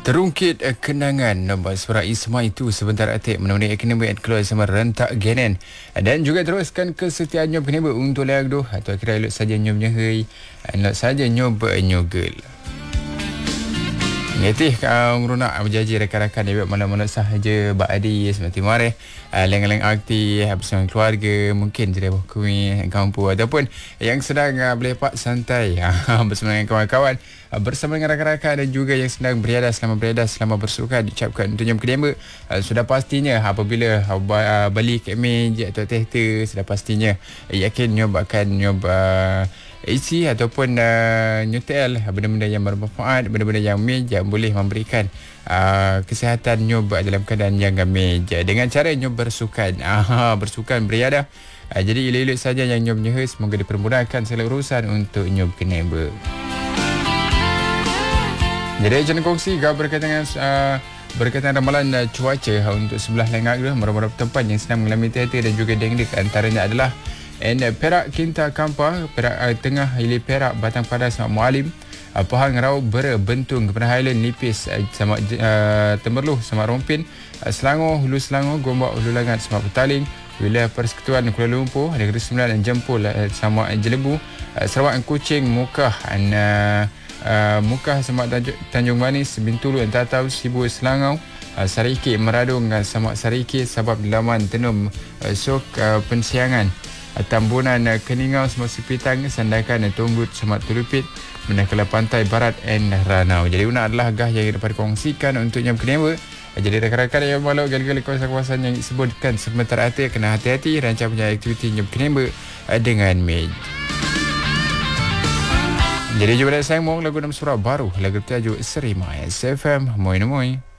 Terungkit kenangan nombor suara Isma itu sebentar atik menemani ekonomi at keluar sama rentak genen dan juga teruskan kesetiaan nyob kenapa untuk layak doh atau akhirnya elok saja nyob nyehei elok saja nyob nyogel. Ngetih kau ngerunak berjanji rakan-rakan dia malam-malam sahaja Bak Adi seperti mare leng-leng aktif bersama keluarga mungkin jadi kami kampung ataupun yang sedang berlepak santai bersama dengan kawan-kawan bersama dengan rakan-rakan dan juga yang sedang beriadah selama bersukan diucapkan untuk jam kedua sudah pastinya apabila balik meja atau tehta sudah pastinya yakin nyob akan nyob isi ataupun nyotel benda-benda yang bermanfaat, benda-benda yang meja boleh memberikan kesihatan nyob dalam keadaan yang meja dengan cara nyob bersukan bersukan beriadah. Jadi elok-elok saja yang nyob nyehe semoga dipermudahkan segala urusan untuk nyob keneba. Jadi jangan kongsi berkaitan ramalan cuaca untuk sebelah lengak beberapa tempat yang sedang mengalami tehta dan juga dengdik antaranya adalah Perak Kinta Kampar, Perak Tengah Hili Perak Batang Padas Semak Mualim, Pahang Rau Berbentung kepada Highland Nipis Semak Temerloh Semak Rompin, Selangor Hulu Selangor Gombak Hulu Langat Semak Petaling, wilayah Persekutuan Kuala Lumpur Negeri Sembilan dan Jempol Semak Jelebu, Sarawak Kuching Mukah Mukah Semak Tanjung Manis Bintulu dan Tatau Sibu Selangor, Sarikit Meradung Semak Sarikit Sabab Laman Tenum Sok Pensiangan, Tambunan Keningau Semak Sipitang, Sandakan Tunggut Semak Tulupit, Menakala Pantai Barat and Ranau. Jadi una adalah agah yang dapat dikongsikan untuk yang kedua. Jadi rakan-rakan yang malu gali-gali kawasan-kawasan yang disebutkan sebentar hati kena hati-hati rancang punya aktiviti yang kedua dengan Mej. Jadi jumpa saya mau lagu dalam surah baru lagu tajuk Serima SFM Moi.